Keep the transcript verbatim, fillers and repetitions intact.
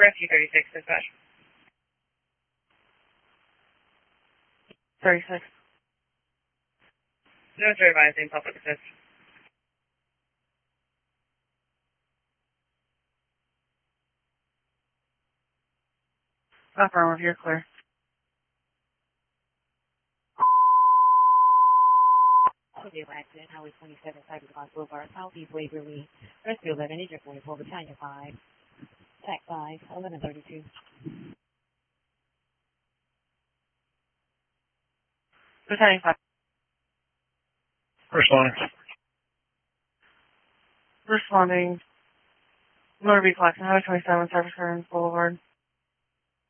Rescue thirty-six, dispatch. thirty-six. No, it's advising public assist. Affirmative, you're clear. Vehicle accident, Highway twenty-seven, Cybercross Boulevard, Southeast Waverly, Rescue eleven, Agent forty-four, Battalion five, Tac five, eleven thirty-two. Battalion five. Responding. Responding. Motor vehicle accident, Highway twenty-seven, Cybercross Boulevard.